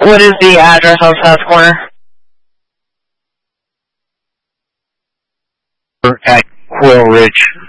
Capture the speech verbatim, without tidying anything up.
What is the address on South Corner? At Quail Ridge.